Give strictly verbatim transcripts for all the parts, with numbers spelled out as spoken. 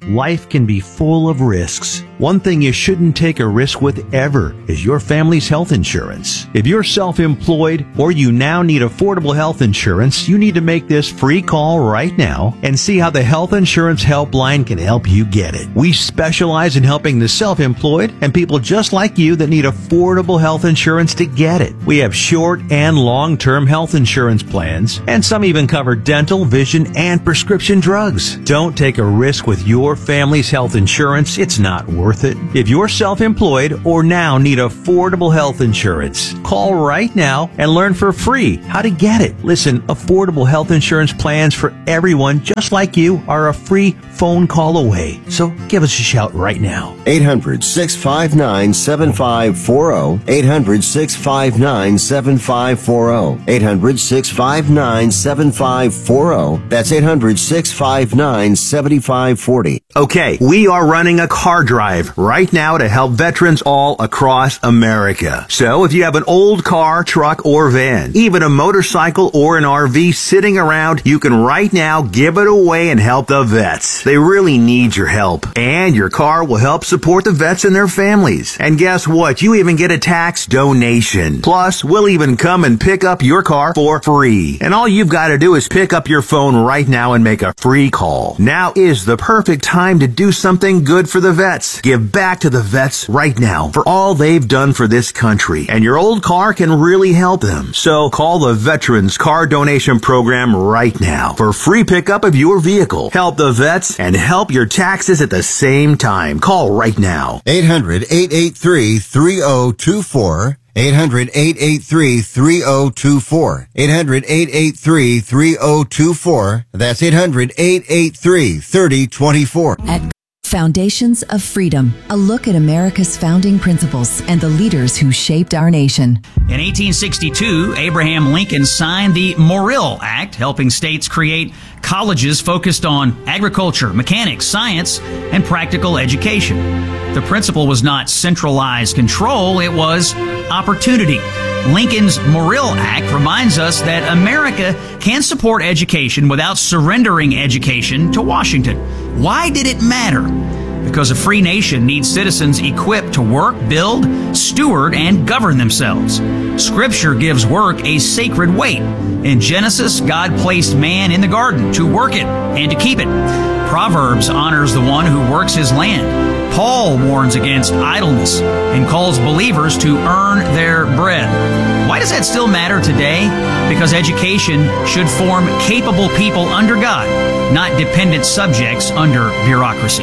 life can be full of risks. One thing you shouldn't take a risk with ever is your family's health insurance. If you're self-employed or you now need affordable health insurance, you need to make this free call right now and see how the Health Insurance Helpline can help you get it. We specialize in helping the self-employed and people just like you that need affordable health insurance to get it. We have short and long-term health insurance plans, and some even cover dental, vision, and prescription drugs. Don't take a risk with your family's health insurance. It's not worth it. If you're self-employed or now need affordable health insurance, call right now and learn for free how to get it. Listen, affordable health insurance plans for everyone just like you are a free phone call away. So give us a shout right now. eight hundred, six five nine, seven five four zero. eight hundred, six five nine, seven five four zero. eight hundred, six five nine, seven five four zero. That's eight hundred, six five nine, seven five four zero. Okay, we are running a car drive right now to help veterans all across America. So if you have an old car, truck, or van, even a motorcycle or an R V sitting around, you can right now give it away and help the vets. They really need your help. And your car will help support the vets and their families. And guess what? You even get a tax donation. Plus, we'll even come and pick up your car for free. And all you've got to do is pick up your phone right now and make a free call. Now is the perfect time to do something good for the vets. Give back to the vets right now for all they've done for this country. And your old car can really help them. So call the Veterans Car Donation Program right now for free pickup of your vehicle. Help the vets and help your taxes at the same time. Call right now. eight hundred, eight eight three, three zero two four. eight hundred, eight eight three, three zero two four. eight hundred, eight eight three, three zero two four. That's eight hundred, eight eight three, three zero two four. At Foundations of Freedom, a look at America's founding principles and the leaders who shaped our nation. In eighteen sixty-two, Abraham Lincoln signed the Morrill Act, helping states create colleges focused on agriculture, mechanics, science, and practical education. The principle was not centralized control, it was opportunity. Lincoln's Morrill Act reminds us that America can support education without surrendering education to Washington. Why did it matter? Because a free nation needs citizens equipped to work, build, steward, and govern themselves. Scripture gives work a sacred weight. In Genesis, God placed man in the garden to work it and to keep it. Proverbs honors the one who works his land. Paul warns against idleness and calls believers to earn their bread. Why does that still matter today? Because education should form capable people under God, not dependent subjects under bureaucracy.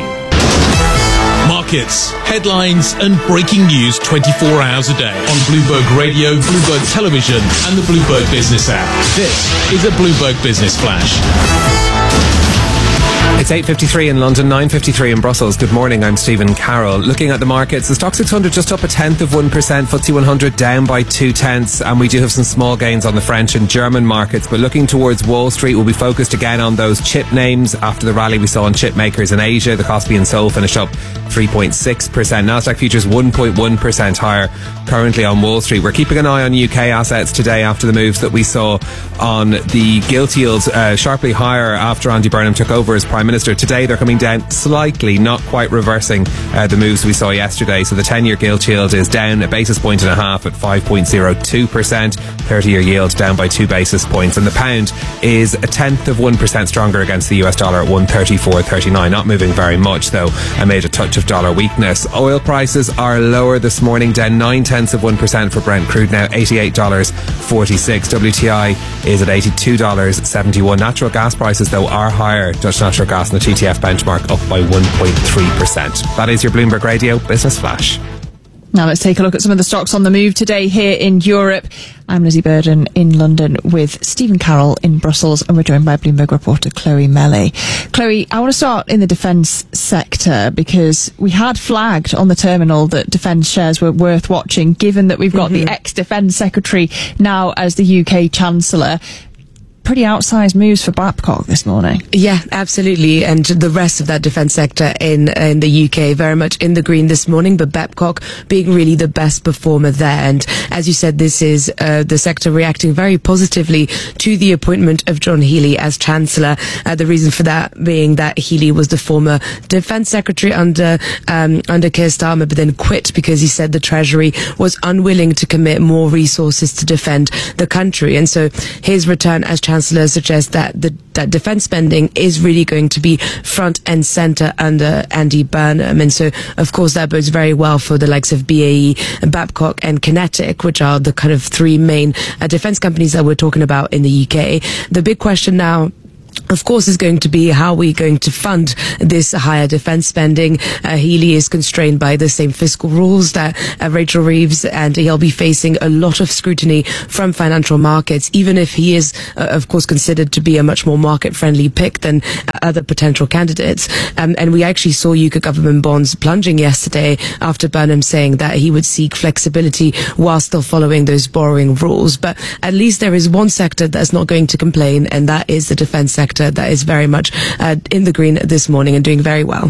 Markets, headlines, and breaking news twenty-four hours a day on Bloomberg Radio, Bloomberg Television, and the Bloomberg Business app. This is a Bloomberg Business Flash. It's eight fifty-three in London, nine fifty-three in Brussels. Good morning, I'm Stephen Carroll. Looking at the markets, the Stock six hundred just up a tenth of one percent, F T S E one hundred down by two tenths, and we do have some small gains on the French and German markets. But looking towards Wall Street, we'll be focused again on those chip names after the rally we saw on chip makers in Asia. The Kospi and Seoul finished up three point six percent. Nasdaq futures one point one percent higher currently on Wall Street. We're keeping an eye on U K assets today after the moves that we saw on the gilt yields, uh, sharply higher after Andy Burnham took over as Prime Minister. Today they're coming down slightly, not quite reversing uh, the moves we saw yesterday. So the ten-year gilt yield is down a basis point and a half at five point zero two percent. thirty-year yield down by two basis points. And the pound is a tenth of one percent stronger against the U S dollar at one thirty-four thirty-nine. Not moving very much though, amid a touch of dollar weakness. Oil prices are lower this morning, down nine tenths of one percent for Brent crude, now eighty-eight dollars forty-six. W T I is at eighty-two dollars seventy-one. Natural gas prices though are higher. Dutch natural gas and the T T F benchmark up by one point three percent. That is your Bloomberg Radio Business Flash. Now let's take a look at some of the stocks on the move today here in Europe. I'm Lizzie Burden in London with Stephen Carroll in Brussels, and we're joined by Bloomberg reporter Chloe Melly. Chloe, I want to start in the defence sector because we had flagged on the terminal that defence shares were worth watching, given that we've got mm-hmm. the ex-defence secretary now as the U K Chancellor. pretty outsized moves for Babcock this morning. Yeah, absolutely. And the rest of that defence sector in in the U K very much in the green this morning, but Babcock being really the best performer there. And as you said, this is uh, the sector reacting very positively to the appointment of John Healey as Chancellor. Uh, the reason for that being that Healey was the former Defence Secretary under um, under Keir Starmer, but then quit because he said the Treasury was unwilling to commit more resources to defend the country. And so his return as Chancellor suggests that the that defence spending is really going to be front and centre under Andy Burnham. And so, of course, that bodes very well for the likes of B A E, Babcock and Kinetic, which are the kind of three main uh, defence companies that we're talking about in the U K. The big question now, of course, is going to be how we're going to fund this higher defence spending. Uh, Healey is constrained by the same fiscal rules that uh, Rachel Reeves, and he'll be facing a lot of scrutiny from financial markets, even if he is, uh, of course, considered to be a much more market-friendly pick than uh, other potential candidates. Um, and we actually saw U K government bonds plunging yesterday after Burnham saying that he would seek flexibility while still following those borrowing rules. But at least there is one sector that's not going to complain, and that is the defence sector. That is very much uh, in the green this morning and doing very well.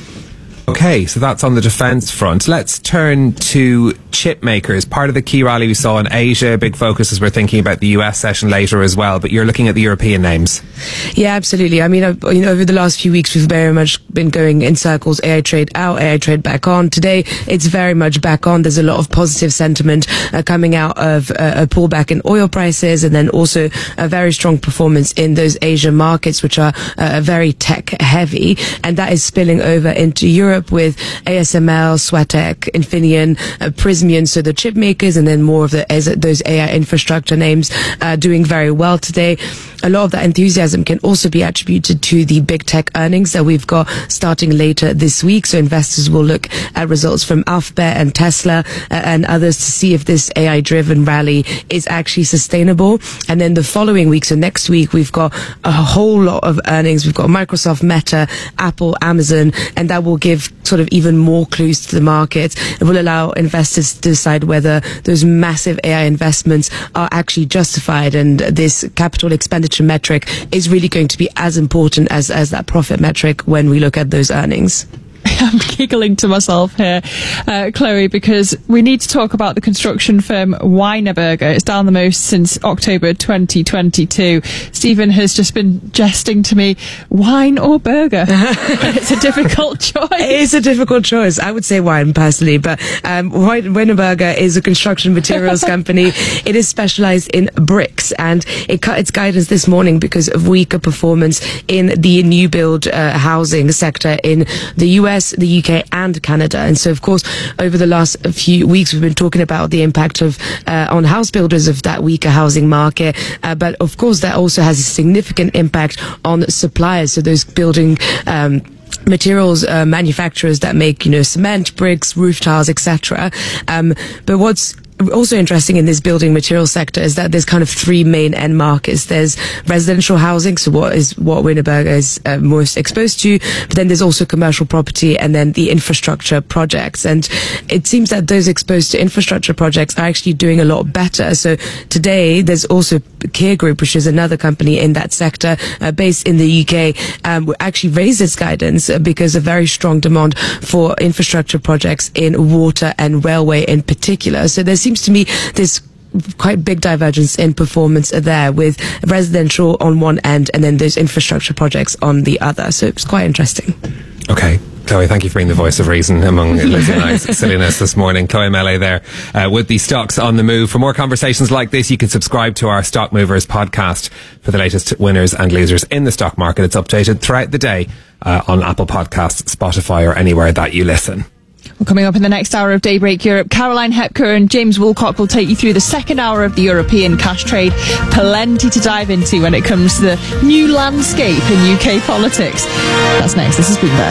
Okay, so that's on the defence front. Let's turn to chip makers. Part of the key rally we saw in Asia, big focus as we're thinking about the U S session later as well, but you're looking at the European names. Yeah, absolutely. I mean, you know, over the last few weeks, we've very much been going in circles, A I trade out, A I trade back on. Today, it's very much back on. There's a lot of positive sentiment uh, coming out of uh, a pullback in oil prices, and then also a very strong performance in those Asian markets, which are uh, very tech heavy, and that is spilling over into Europe with A S M L, Swatek, Infineon, uh, Prysmian, so the chip makers, and then more of the as those A I infrastructure names uh, doing very well today. A lot of that enthusiasm can also be attributed to the big tech earnings that we've got starting later this week. So investors will look at results from Alphabet and Tesla uh, and others to see if this A I-driven rally is actually sustainable. And then the following week, so next week, we've got a whole lot of earnings. We've got Microsoft, Meta, Apple, Amazon, and that will give sort of even more clues to the market. It will allow investors to decide whether those massive A I investments are actually justified, and this capital expenditure metric is really going to be as important as, as that profit metric when we look at those earnings. I'm giggling to myself here, uh, Chloe, because we need to talk about the construction firm Wienerberger. It's down the most since October twenty twenty-two. Stephen has just been jesting to me, wine or burger? It's a difficult choice. It is a difficult choice. I would say wine, personally, but um, Wienerberger is a construction materials company. It is specialized in bricks, and it cut its guidance this morning because of weaker performance in the new build uh, housing sector in the U S, the U K and Canada. And so, of course, over the last few weeks, we've been talking about the impact of uh, on house builders of that weaker housing market. Uh, but, of course, that also has a significant impact on suppliers. So those building um materials uh, manufacturers that make, you know, cement, bricks, roof tiles, et cetera. Um, but what's also interesting in this building materials sector is that there's kind of three main end markets. There's residential housing, so what is what Wienerberger is uh, most exposed to, but then there's also commercial property, and then the infrastructure projects. And it seems that those exposed to infrastructure projects are actually doing a lot better. So today there's also Kier Group, which is another company in that sector uh, based in the U K, um, actually raised its guidance uh, because of very strong demand for infrastructure projects in water and railway in particular. So there's seems to me this quite big divergence in performance there, with residential on one end and then those infrastructure projects on the other. So it's quite interesting. Okay. Chloe, thank you for being the voice of reason among Lizzie and I's silliness this morning. Chloe Melee there uh, with the stocks on the move. For more conversations like this, you can subscribe to our Stock Movers podcast for the latest winners and losers in the stock market. It's updated throughout the day uh, on Apple Podcasts, Spotify or anywhere that you listen. Well, coming up in the next hour of Daybreak Europe, Caroline Hepker and James Woolcock will take you through the second hour of the European cash trade. Plenty to dive into when it comes to the new landscape in U K politics. That's next. This is Bloomberg.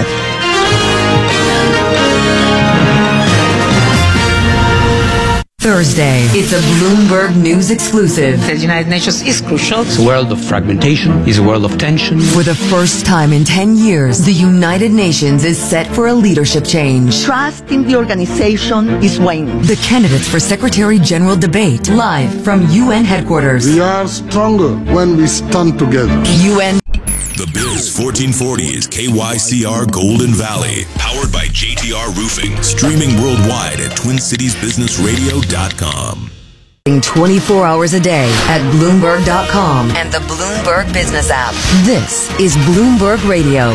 Thursday. It's a Bloomberg News exclusive. The United Nations is crucial. It's a world of fragmentation. It's a world of tension. For the first time in ten years, the United Nations is set for a leadership change. Trust in the organization is waning. The candidates for Secretary General debate live from U N headquarters. We are stronger when we stand together. U N. The Biz fourteen forty is K Y C R Golden Valley, powered by J T R Roofing, streaming worldwide at twin cities business radio dot com. twenty-four hours a day at Bloomberg dot com and the Bloomberg Business app. This is Bloomberg Radio.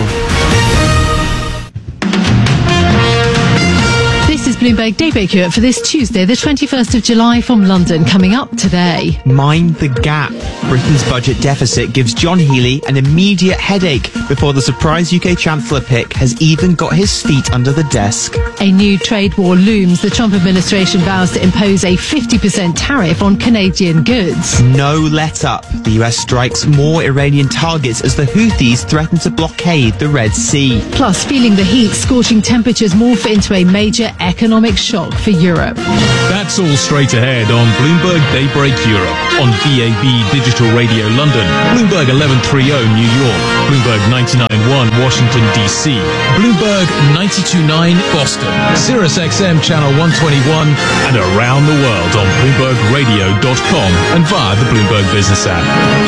This is Bloomberg Daybreak Europe for this Tuesday, the twenty-first of July from London. Coming up today. Mind the gap. Britain's budget deficit gives John Healey an immediate headache before the surprise U K Chancellor pick has even got his feet under the desk. A new trade war looms. The Trump administration vows to impose a fifty percent tariff on Canadian goods. No let up. The U S strikes more Iranian targets as the Houthis threaten to blockade the Red Sea. Plus, feeling the heat, scorching temperatures morph into a major economic shock for Europe. That's all straight ahead on Bloomberg Daybreak Europe on V A B Digital Radio London, Bloomberg eleven thirty New York, Bloomberg ninety-nine point one Washington D C, Bloomberg ninety-two point nine Boston, Sirius X M Channel one twenty-one, and around the world on Bloomberg Radio dot com and via the Bloomberg Business app.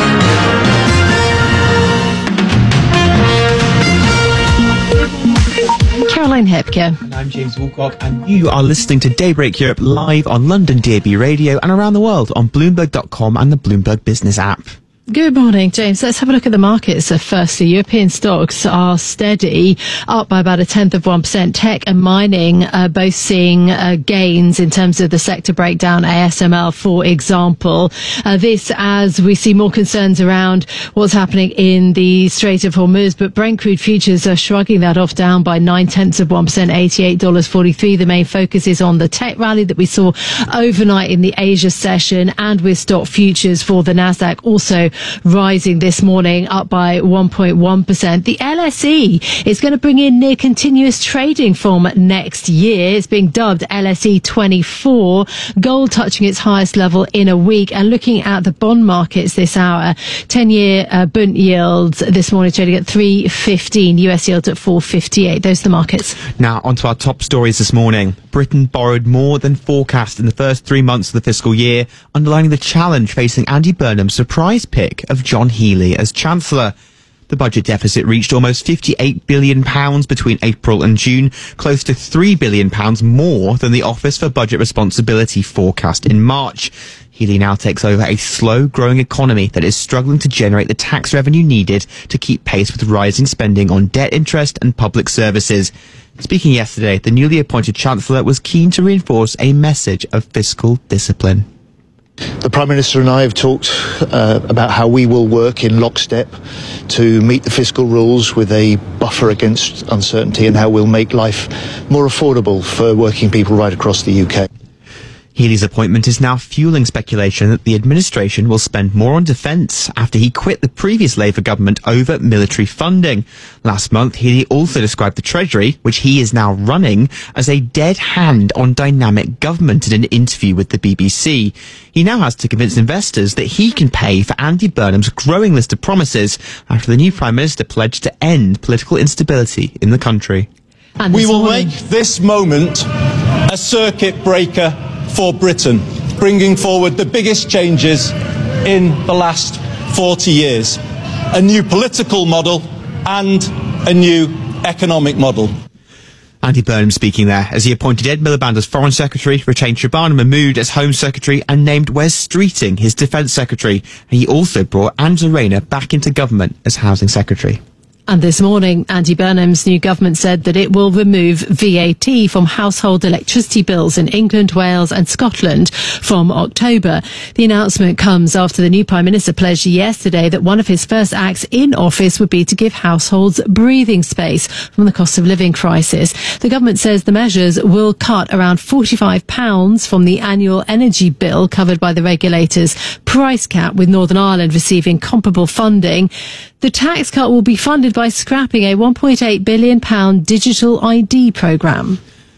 Caroline Hepke. And I'm James Woolcock, and you are listening to Daybreak Europe live on London D A B Radio and around the world on Bloomberg dot com and the Bloomberg Business app. Good morning, James. Let's have a look at the markets. So firstly, European stocks are steady, up by about a tenth of one percent. Tech and mining uh, both seeing uh, gains in terms of the sector breakdown. A S M L, for example. Uh, this as we see more concerns around what's happening in the Strait of Hormuz. But Brent crude futures are shrugging that off, down by nine tenths of one percent, eighty-eight dollars forty-three. The main focus is on the tech rally that we saw overnight in the Asia session, and with stock futures for the Nasdaq also rising this morning, up by one point one percent. The L S E is going to bring in near continuous trading from next year. It's being dubbed L S E twenty-four. Gold touching its highest level in a week. And looking at the bond markets this hour, ten-year uh, Bund yields this morning trading at three fifteen. U S yields at four fifty-eight. Those are the markets. Now, onto our top stories this morning. Britain borrowed more than forecast in the first three months of the fiscal year, underlining the challenge facing Andy Burnham's surprise pick of John Healey as Chancellor. The budget deficit reached almost fifty-eight billion pounds between April and June, close to three billion pounds more than the Office for Budget Responsibility forecast in March. Healey now takes over a slow-growing economy that is struggling to generate the tax revenue needed to keep pace with rising spending on debt interest and public services. Speaking yesterday, the newly appointed Chancellor was keen to reinforce a message of fiscal discipline. The Prime Minister and I have talked uh, about how we will work in lockstep to meet the fiscal rules with a buffer against uncertainty, and how we'll make life more affordable for working people right across the U K. Healey's appointment is now fueling speculation that the administration will spend more on defence after he quit the previous Labour government over military funding. Last month, Healey also described the Treasury, which he is now running, as a dead hand on dynamic government in an interview with the B B C. He now has to convince investors that he can pay for Andy Burnham's growing list of promises after the new Prime Minister pledged to end political instability in the country. We will make this moment a circuit breaker for Britain, bringing forward the biggest changes in the last forty years. A new political model and a new economic model. Andy Burnham speaking there as he appointed Ed Miliband as Foreign Secretary, retained Shabana Mahmood as Home Secretary and named Wes Streeting his Defence Secretary. And he also brought Angela Rayner back into government as Housing Secretary. And this morning, Andy Burnham's new government said that it will remove V A T from household electricity bills in England, Wales and Scotland from October. The announcement comes after the new Prime Minister pledged yesterday that one of his first acts in office would be to give households breathing space from the cost of living crisis. The government says the measures will cut around forty-five pounds from the annual energy bill covered by the regulator's price cap, with Northern Ireland receiving comparable funding. The tax cut will be funded by scrapping a one point eight billion pounds digital I D programme.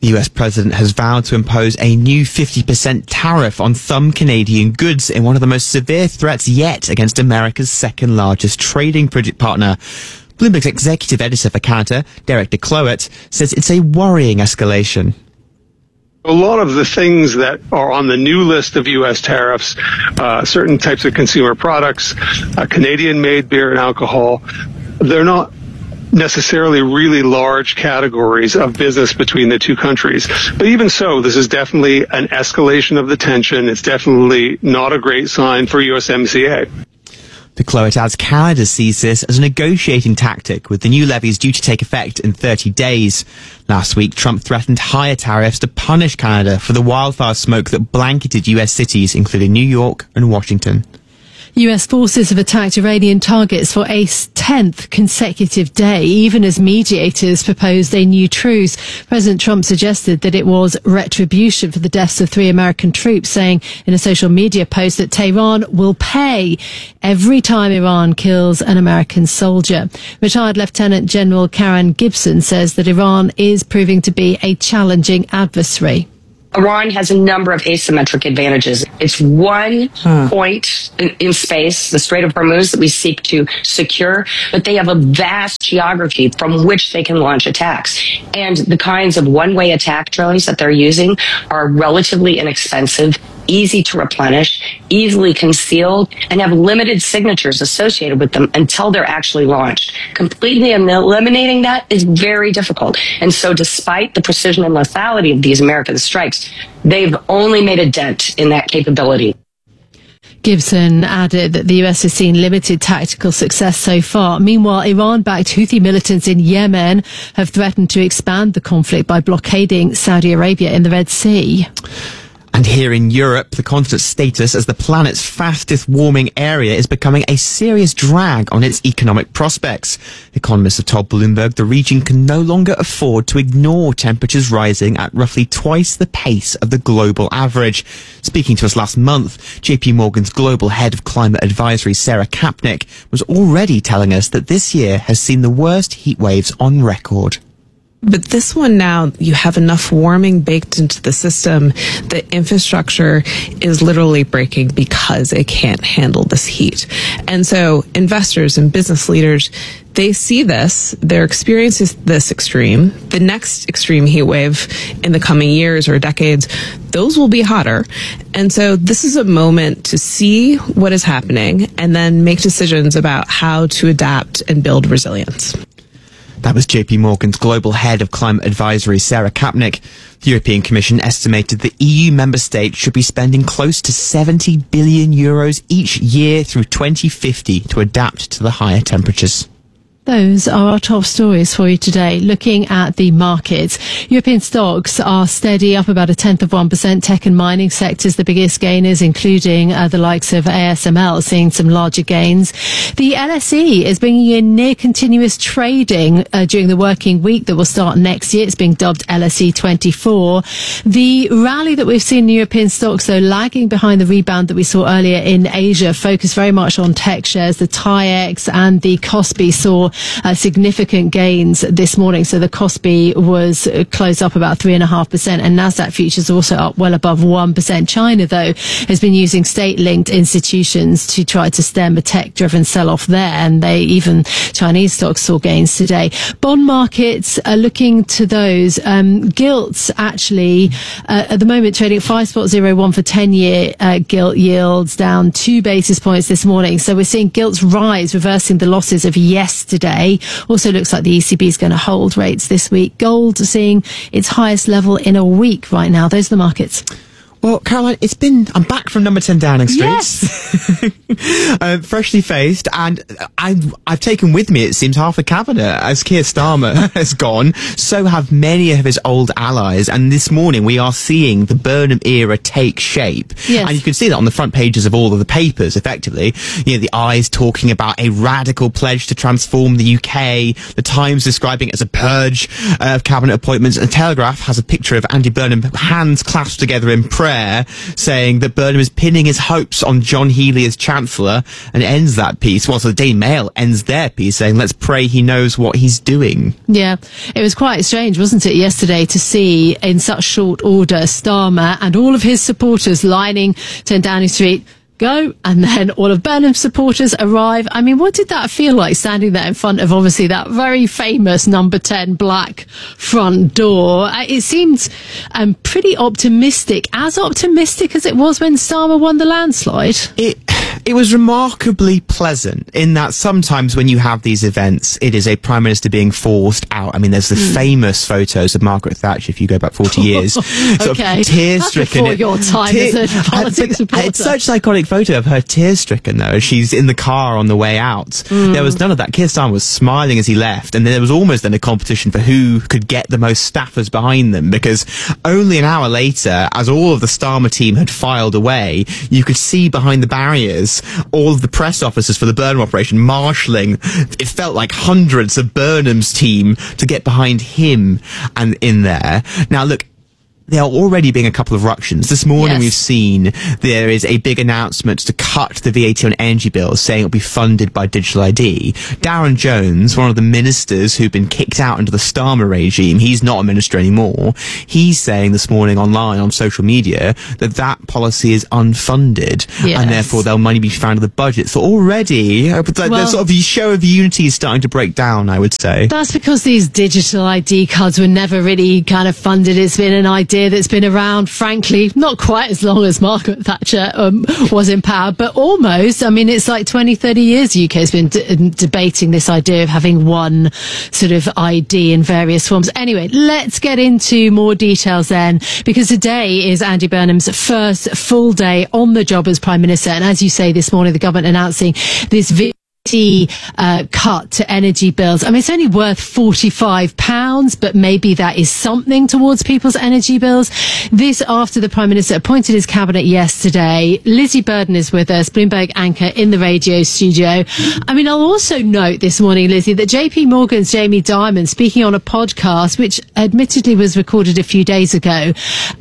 The U S president has vowed to impose a new fifty percent tariff on some Canadian goods in one of the most severe threats yet against America's second largest trading partner. Bloomberg's executive editor for Canada, Derek DeCloet, says it's a worrying escalation. A lot of the things that are on the new list of U S tariffs, uh, certain types of consumer products, uh, Canadian-made beer and alcohol, they're not necessarily really large categories of business between the two countries. But even so, this is definitely an escalation of the tension. It's definitely not a great sign for U S M C A. DeCloet adds Canada sees this as a negotiating tactic, with the new levies due to take effect in thirty days. Last week, Trump threatened higher tariffs to punish Canada for the wildfire smoke that blanketed U S cities, including New York and Washington. U S forces have attacked Iranian targets for a tenth consecutive day, even as mediators proposed a new truce. President Trump suggested that it was retribution for the deaths of three American troops, saying in a social media post that Tehran will pay every time Iran kills an American soldier. Retired Lieutenant General Karen Gibson says that Iran is proving to be a challenging adversary. Iran has a number of asymmetric advantages. It's one huh. point in, in space, the Strait of Hormuz, that we seek to secure, but they have a vast geography from which they can launch attacks. And the kinds of one-way attack drones that they're using are relatively inexpensive, easy to replenish, easily concealed, and have limited signatures associated with them until they're actually launched. Completely eliminating that is very difficult. And so despite the precision and lethality of these American strikes, they've only made a dent in that capability. Gibson added that the U S has seen limited tactical success so far. Meanwhile, Iran-backed Houthi militants in Yemen have threatened to expand the conflict by blockading Saudi Arabia in the Red Sea. And here in Europe, the continent's status as the planet's fastest warming area is becoming a serious drag on its economic prospects. Economists have told Bloomberg the region can no longer afford to ignore temperatures rising at roughly twice the pace of the global average. Speaking to us last month, J P Morgan's global head of climate advisory, Sarah Kapnick, was already telling us that this year has seen the worst heat waves on record. But this one now, you have enough warming baked into the system that infrastructure is literally breaking because it can't handle this heat. And so investors and business leaders, they see this, they're experiencing this extreme. The next extreme heat wave in the coming years or decades, those will be hotter. And so this is a moment to see what is happening and then make decisions about how to adapt and build resilience. That was J P Morgan's global head of climate advisory, Sarah Kapnick. The European Commission estimated the E U member states should be spending close to seventy billion euros each year through twenty fifty to adapt to the higher temperatures. Those are our top stories for you today. Looking at the markets, European stocks are steady, up about a tenth of one percent. Tech and mining sectors, the biggest gainers, including uh, the likes of A S M L, seeing some larger gains. The L S E is bringing in near continuous trading uh, during the working week that will start next year. It's being dubbed L S E twenty-four. The rally that we've seen in European stocks, though, lagging behind the rebound that we saw earlier in Asia, focused very much on tech shares. The TAIEX and the Kospi saw Uh, significant gains this morning. So the Kospi was uh, closed up about three and a half percent, and Nasdaq futures also up well above one percent. China, though, has been using state-linked institutions to try to stem a tech-driven sell-off there, and they even Chinese stocks saw gains today. Bond markets are looking to those. Um, gilts actually uh, at the moment trading at five point zero one for ten-year uh, gilt yields, down two basis points this morning. So we're seeing gilts rise, reversing the losses of yesterday. Also looks like the E C B is going to hold rates this week. Gold seeing its highest level in a week right now. Those are the markets. Well, Caroline, it's been, I'm back from number ten Downing Street. Yes. uh, freshly faced, and I've, I've taken with me, it seems, half the cabinet. As Keir Starmer has gone, so have many of his old allies, and this morning we are seeing the Burnham era take shape. Yes. And you can see that on the front pages of all of the papers, effectively. You know, the Eyes talking about a radical pledge to transform the U K, the Times describing it as a purge uh, of cabinet appointments, and the Telegraph has a picture of Andy Burnham, hands clasped together in prayer, prayer, saying that Burnham is pinning his hopes on John Healey as Chancellor, and ends that piece. Well, so the Daily Mail ends their piece saying, let's pray he knows what he's doing. Yeah, it was quite strange, wasn't it, yesterday to see in such short order Starmer and all of his supporters lining ten Downing Street go, and then all of Burnham's supporters arrive. I mean, what did that feel like, standing there in front of obviously that very famous number ten black front door? It seemed um, pretty optimistic, as optimistic as it was when Starmer won the landslide. It it was remarkably pleasant in that sometimes when you have these events, it is a Prime Minister being forced out. I mean, there's the mm. famous photos of Margaret Thatcher, if you go back forty years. Okay, tear-stricken. That's before your time tear- as a politics uh, reporter. It's such an iconic photo of her tear-stricken, though, as she's in the car on the way out. Mm. There was none of that. Keir Starmer was smiling as he left, and then there was almost then a competition for who could get the most staffers behind them, because only an hour later, as all of the Starmer team had filed away, you could see behind the barriers all of the press officers for the Burnham operation marshalling, it felt like hundreds of Burnham's team to get behind him and in there. Now, look, there are already being a couple of ructions. This morning yes. we've seen there is a big announcement to cut the V A T on energy bills, saying it'll be funded by digital I D. Darren Jones, one of the ministers who've been kicked out under the Starmer regime, he's not a minister anymore. He's saying this morning online on social media that that policy is unfunded, yes. and therefore there'll money be found in the budget. So already, well, the sort of show of unity is starting to break down, I would say. That's because these digital I D cards were never really kind of funded. It's been an idea that's been around, frankly, not quite as long as Margaret Thatcher um, was in power, but almost. I mean, it's like twenty, thirty years the U K has been d- debating this idea of having one sort of I D in various forms. Anyway, let's get into more details then, because today is Andy Burnham's first full day on the job as Prime Minister. And as you say, this morning, the government announcing this V A T uh, cut to energy bills. I mean, it's only worth forty-five pounds, but maybe that is something towards people's energy bills. This after the Prime Minister appointed his cabinet yesterday. Lizzie Burden is with us, Bloomberg anchor in the radio studio. I mean, I'll also note this morning, Lizzie, that J P Morgan's Jamie Dimon, speaking on a podcast, which admittedly was recorded a few days ago,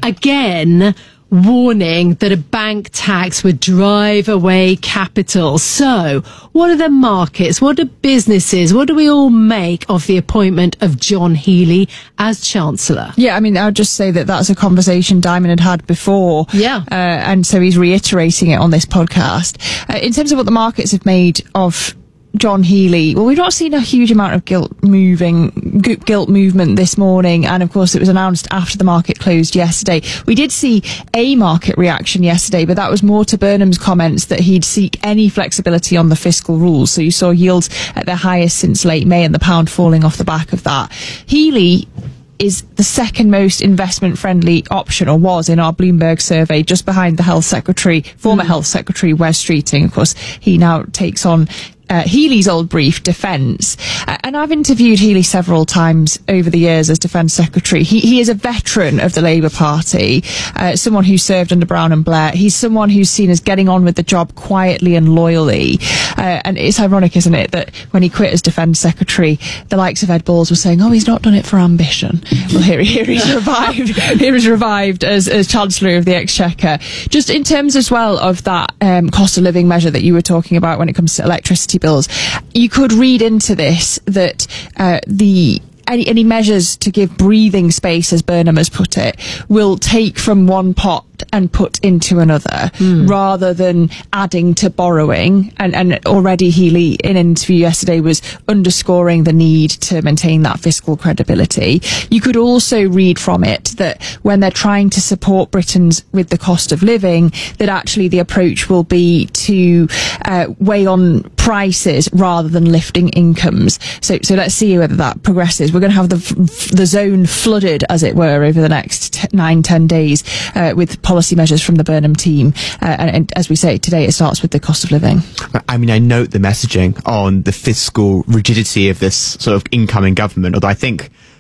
again warning that a bank tax would drive away capital. So, what are the markets? What are businesses? What do we all make of the appointment of John Healey as Chancellor? Yeah, I mean, I would just say that that's a conversation Dimon had had before. Yeah. Uh, and so he's reiterating it on this podcast. Uh, in terms of what the markets have made of John Healey, well, we've not seen a huge amount of gilt moving, gilt movement this morning, and of course it was announced after the market closed yesterday. We did see a market reaction yesterday, but that was more to Burnham's comments that he'd seek any flexibility on the fiscal rules. So you saw yields at their highest since late May, and the pound falling off the back of that. Healey is the second most investment friendly option, or was in our Bloomberg survey, just behind the Health Secretary, former mm. Health Secretary Wes Streeting. Of course, he now takes on Uh, Healey's old brief, Defence. Uh, and I've interviewed Healey several times over the years as Defence Secretary. He, he is a veteran of the Labour Party, uh, someone who served under Brown and Blair. He's someone who's seen as getting on with the job quietly and loyally. Uh, and it's ironic, isn't it, that when he quit as Defence Secretary, the likes of Ed Balls were saying, oh, he's not done it for ambition. Well, here, here he's revived. Here he's revived as, as Chancellor of the Exchequer. Just in terms as well of that um, cost of living measure that you were talking about when it comes to electricity bills, you could read into this that uh, the any, any measures to give breathing space, as Burnham has put it, will take from one pot and put into another, mm. rather than adding to borrowing. And, and already Healey, in an interview yesterday, was underscoring the need to maintain that fiscal credibility. You could also read from it that when they're trying to support Britons with the cost of living, that actually the approach will be to uh, weigh on prices rather than lifting incomes. So, so let's see whether that progresses. We're going to have the the zone flooded, as it were, over the next t- nine, ten days uh, with policy measures from the Burnham team. Uh, and, and as we say, today it starts with the cost of living. I mean, I note the messaging on the fiscal rigidity of this sort of incoming government, although I think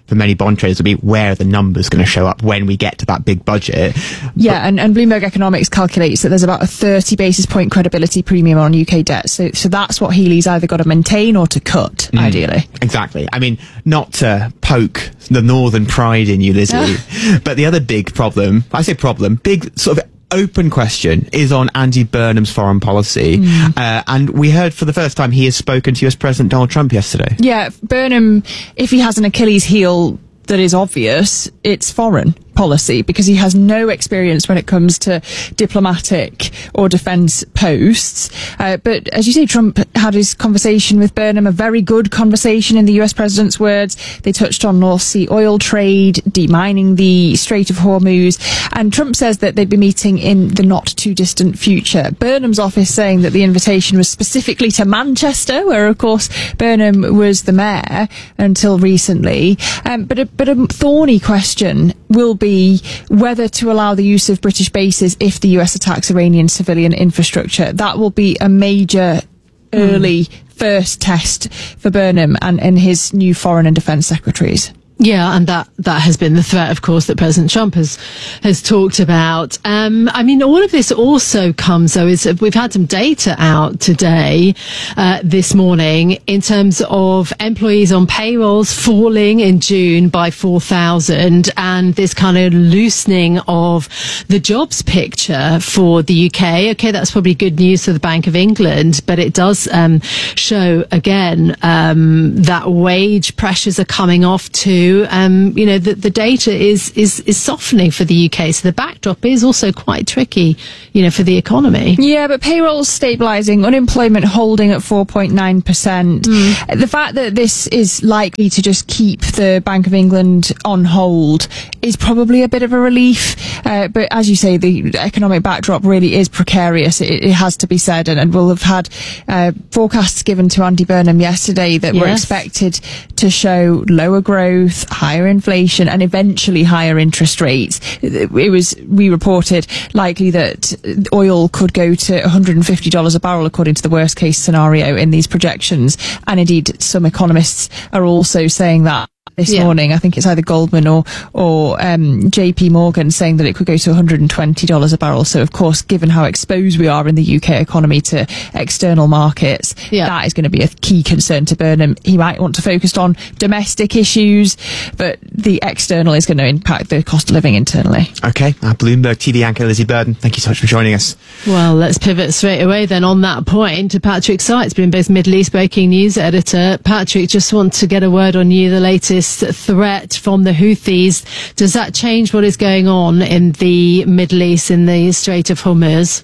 for many bond traders will be, where are the numbers going to show up when we get to that big budget? Yeah, and, and Bloomberg Economics calculates that there's about a thirty basis point credibility premium on U K debt. So, so that's what Healy's either got to maintain or to cut, mm, ideally. Exactly. I mean, not to poke the northern pride in you, Lizzie, but the other big problem, I say problem, big sort of open question is on Andy Burnham's foreign policy. Mm. Uh, and we heard for the first time he has spoken to U S President Donald Trump yesterday. Yeah, Burnham, if he has an Achilles heel that is obvious, it's foreign policy, because he has no experience when it comes to diplomatic or defence posts. Uh, but as you say, Trump had his conversation with Burnham, a very good conversation in the U S president's words. They touched on North Sea oil trade, demining the Strait of Hormuz, and Trump says that they'd be meeting in the not too distant future. Burnham's office saying that the invitation was specifically to Manchester, where of course Burnham was the mayor until recently. Um, but a, but a thorny question will be whether to allow the use of British bases if the U S attacks Iranian civilian infrastructure. That will be a major early mm. first test for Burnham and, and his new foreign and defence secretaries. Yeah, and that, that has been the threat, of course, that President Trump has has talked about. Um, I mean, all of this also comes, though, is we've had some data out today, uh, this morning, in terms of employees on payrolls falling in June by four thousand, and this kind of loosening of the jobs picture for the U K. Okay, that's probably good news for the Bank of England, but it does um, show, again, um, that wage pressures are coming off too. Um, you know, the, the data is, is, is softening for the U K. So the backdrop is also quite tricky, you know, for the economy. Yeah, but payroll's stabilising, unemployment holding at four point nine percent. Mm. The fact that this is likely to just keep the Bank of England on hold is probably a bit of a relief. Uh, but as you say, the economic backdrop really is precarious. It, it has to be said. And, and we'll have had uh, forecasts given to Andy Burnham yesterday that yes. were expected to show lower growth, higher inflation, and eventually higher interest rates. It was, we reported, likely that oil could go to one hundred fifty dollars a barrel according to the worst case scenario in these projections. And indeed, some economists are also saying that this yeah. morning. I think it's either Goldman or or um, J P Morgan saying that it could go to one hundred twenty dollars a barrel. So, of course, given how exposed we are in the U K economy to external markets, yeah. that is going to be a key concern to Burnham. He might want to focus on domestic issues, but the external is going to impact the cost of living internally. Okay, our Bloomberg T V anchor Lizzie Burden, thank you so much for joining us. Well, let's pivot straight away then on that point to Patrick Sykes, Bloomberg's Middle East breaking news editor. Patrick, just want to get a word on you, the latest threat from the Houthis. Does that change what is going on in the Middle East, in the Strait of Hormuz?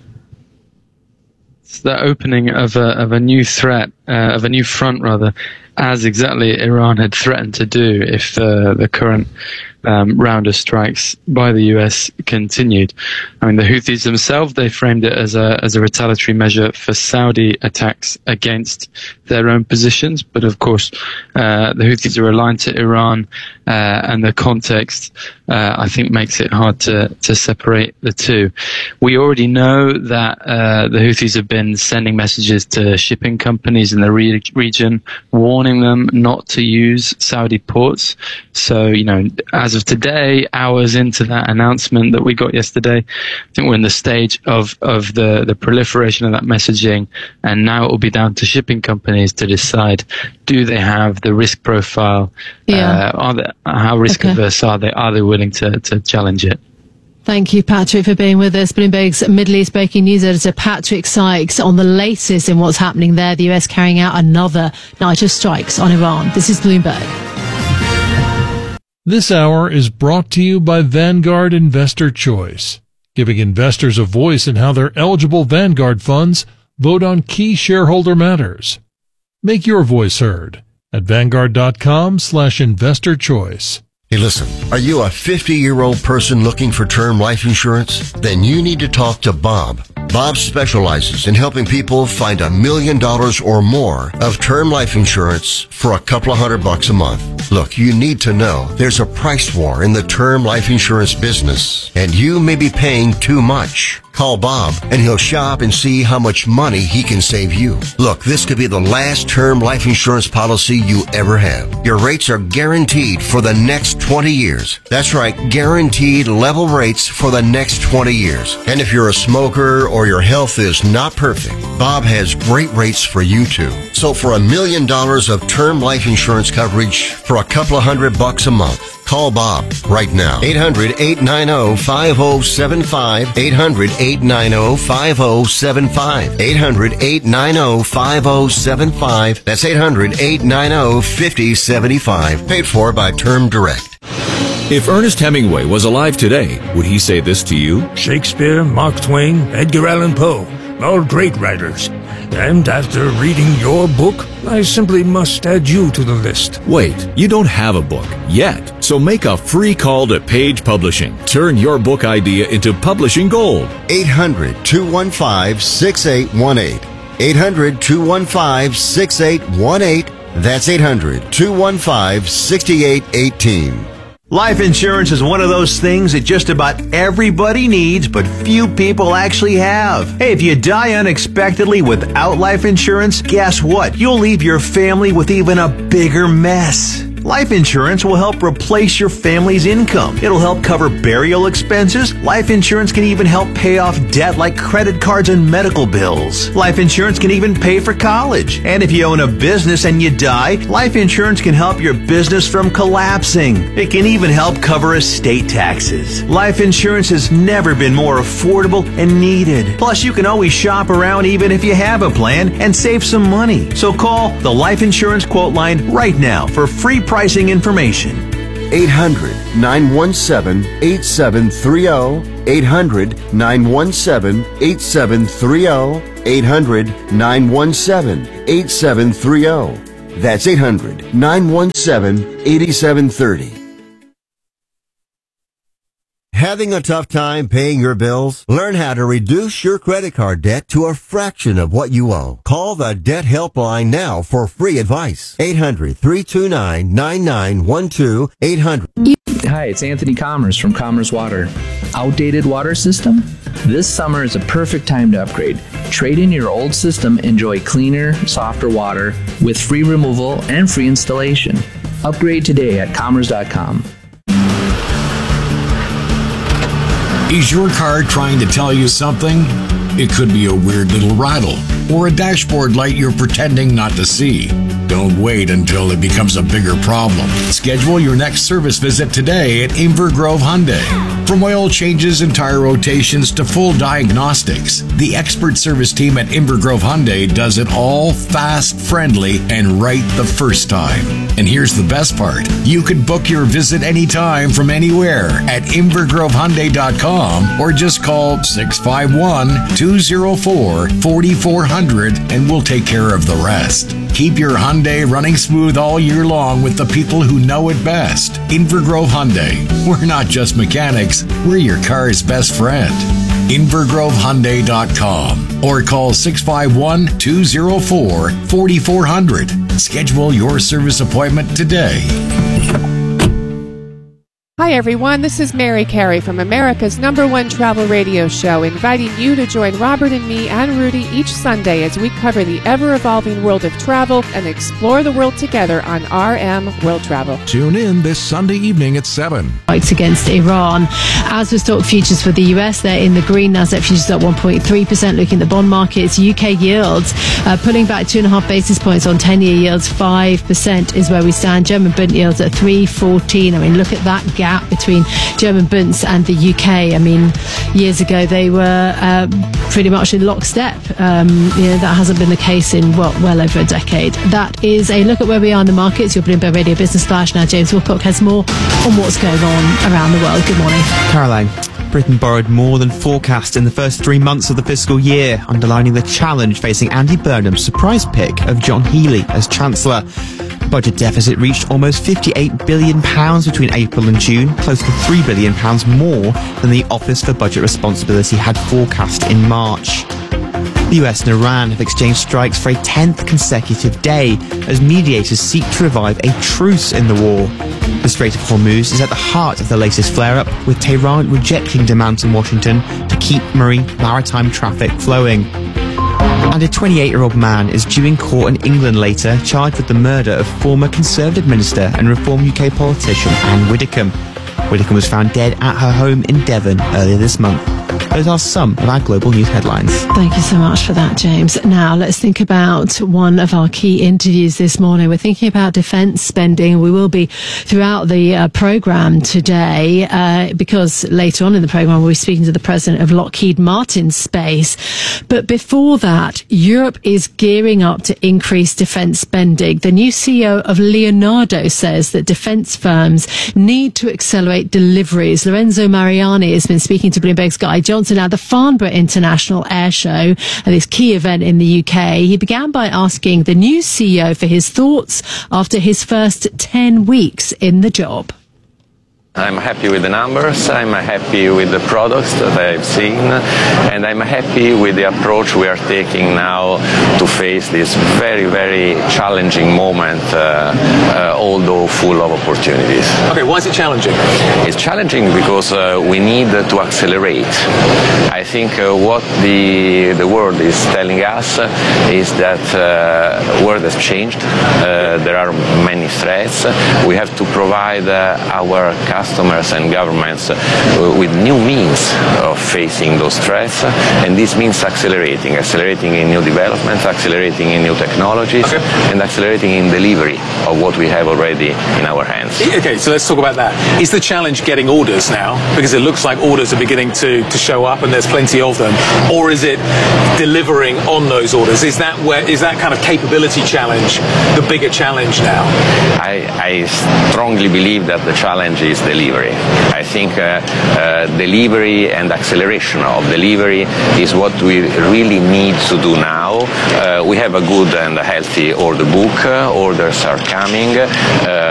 It's the opening of a, of a new threat, uh, of a new front rather, as exactly Iran had threatened to do if uh, the current um, round of strikes by the U S continued. I mean, the Houthis themselves, they framed it as a as a retaliatory measure for Saudi attacks against their own positions. But of course, uh, the Houthis are aligned to Iran, uh, and the context, uh, I think, makes it hard to, to separate the two. We already know that uh, the Houthis have been sending messages to shipping companies in the re- region, warning them not to use Saudi ports. So, you know, as of today, hours into that announcement that we got yesterday, I think we're in the stage of, of the, the proliferation of that messaging, and now it will be down to shipping companies to decide, do they have the risk profile? Yeah. Uh, are they, how risk okay. averse are they? Are they willing to, to challenge it? Thank you, Patrick, for being with us. Bloomberg's Middle East breaking news editor Patrick Sykes on the latest in what's happening there. The U S carrying out another night of strikes on Iran. This is Bloomberg. This hour is brought to you by Vanguard Investor Choice, giving investors a voice in how their eligible Vanguard funds vote on key shareholder matters. Make your voice heard at Vanguard.com slash investor choice. Hey, listen, are you a fifty-year-old person looking for term life insurance? Then you need to talk to Bob. Bob specializes in helping people find a million dollars or more of term life insurance for a couple of hundred bucks a month. Look, you need to know there's a price war in the term life insurance business, and you may be paying too much. Call Bob, and he'll shop and see how much money he can save you. Look, this could be the last term life insurance policy you ever have. Your rates are guaranteed for the next twenty years. That's right, guaranteed level rates for the next twenty years. And if you're a smoker or your health is not perfect, Bob has great rates for you too. So for a million dollars of term life insurance coverage for a couple of hundred bucks a month, call Bob right now. eight hundred, eight nine zero, five zero seven five. eight hundred, eight nine zero, five zero seven five. eight hundred, eight nine zero, five zero seven five. That's eight hundred, eight nine zero, five zero seven five. Paid for by Term Direct. If Ernest Hemingway was alive today, would he say this to you? Shakespeare, Mark Twain, Edgar Allan Poe, all great writers. And after reading your book, I simply must add you to the list. Wait, you don't have a book yet. So make a free call to Page Publishing. Turn your book idea into publishing gold. eight hundred, two one five, six eight one eight. eight hundred, two one five, six eight one eight. That's eight hundred, two one five, six eight one eight. Life insurance is one of those things that just about everybody needs, but few people actually have. Hey, if you die unexpectedly without life insurance, guess what? You'll leave your family with even a bigger mess. Life insurance will help replace your family's income. It'll help cover burial expenses. Life insurance can even help pay off debt like credit cards and medical bills. Life insurance can even pay for college. And if you own a business and you die, life insurance can help your business from collapsing. It can even help cover estate taxes. Life insurance has never been more affordable and needed. Plus, you can always shop around even if you have a plan and save some money. So call the Life Insurance Quote Line right now for free pricing information. eight hundred, nine one seven, eight seven three zero. eight hundred, nine one seven, eight seven three zero. eight hundred, nine one seven, eight seven three zero. That's eight hundred, nine one seven, eight seven three zero. Having a tough time paying your bills? Learn how to reduce your credit card debt to a fraction of what you owe. Call the Debt Helpline now for free advice. eight hundred, three two nine, nine nine one two. eight hundred. Hi, it's Anthony Commerce from Commerce Water. Outdated water system? This summer is a perfect time to upgrade. Trade in your old system, enjoy cleaner, softer water with free removal and free installation. Upgrade today at commerce dot com. Is your car trying to tell you something? It could be a weird little rattle or a dashboard light you're pretending not to see. Don't wait until it becomes a bigger problem. Schedule your next service visit today at Inver Grove Hyundai. From oil changes and tire rotations to full diagnostics, the expert service team at Inver Grove Hyundai does it all fast, friendly, and right the first time. And here's the best part. You can book your visit anytime from anywhere at inver grove hyundai dot com or just call six five one, two zero four, four four zero zero and we'll take care of the rest. Keep your Hyundai running smooth all year long with the people who know it best. Inver Grove Hyundai. We're not just mechanics, we're your car's best friend. inver grove hyundai dot com or call six five one, two zero four, four four zero zero. Schedule your service appointment today. Hi everyone, this is Mary Carey from America's number one travel radio show, inviting you to join Robert and me and Rudy each Sunday as we cover the ever-evolving world of travel and explore the world together on R M World Travel. Tune in this Sunday evening at seven. Fights against Iran. As with stock futures for the U S, they're in the green. Nasdaq futures up one point three percent. Looking at the bond markets, U K yields uh, pulling back two and a half basis points on ten-year yields. five percent is where we stand. German Bund yields at three fourteen. I mean, look at that gap between German Bunds and the U K. I mean, years ago they were uh, pretty much in lockstep. Um, you know, that hasn't been the case in well, well over a decade. That is a look at where we are in the markets. Your Bloomberg Radio Business Flash. Now James Wilcock has more on what's going on around the world. Good morning, Caroline. Britain borrowed more than forecast in the first three months of the fiscal year, underlining the challenge facing Andy Burnham's surprise pick of John Healey as Chancellor. The budget deficit reached almost fifty-eight billion pounds between April and June, close to three billion pounds more than the Office for Budget Responsibility had forecast in March. The U S and Iran have exchanged strikes for a tenth consecutive day as mediators seek to revive a truce in the war. The Strait of Hormuz is at the heart of the latest flare-up, with Tehran rejecting demands in Washington to keep marine maritime traffic flowing. And a twenty-eight-year-old man is due in court in England later, charged with the murder of former Conservative Minister and Reform U K politician Anne Widdecombe. Widdecombe was found dead at her home in Devon earlier this month. Those are some of our global news headlines. Thank you so much for that, James. Now, let's think about one of our key interviews this morning. We're thinking about defence spending. We will be throughout the uh, programme today, uh, because later on in the programme we'll be speaking to the president of Lockheed Martin Space. But before that, Europe is gearing up to increase defence spending. The new C E O of Leonardo says that defence firms need to accelerate deliveries. Lorenzo Mariani has been speaking to Bloomberg's Guy Johnson at the Farnborough International Air Show, at this key event in the U K. He began by asking the new C E O for his thoughts after his first ten weeks in the job. I'm happy with the numbers, I'm happy with the products that I've seen, and I'm happy with the approach we are taking now to face this very, very challenging moment, uh, uh, although full of opportunities. Okay, why is it challenging? It's challenging because uh, we need to accelerate. I think uh, what the, the world is telling us is that uh, the world has changed, uh, there are many threats, we have to provide uh, our customers customers and governments uh, with new means of facing those threats, and this means accelerating, accelerating in new developments, accelerating in new technologies, okay. and accelerating in delivery of what we have already in our hands. Okay, so let's talk about that. Is the challenge getting orders now? Because it looks like orders are beginning to, to show up and there's plenty of them. Or is it delivering on those orders? Is that where is that kind of capability challenge the bigger challenge now? I, I strongly believe that the challenge is delivery. I think uh, uh, delivery and acceleration of delivery is what we really need to do now. Uh, we have a good and a healthy order book. Uh, orders are coming. Uh,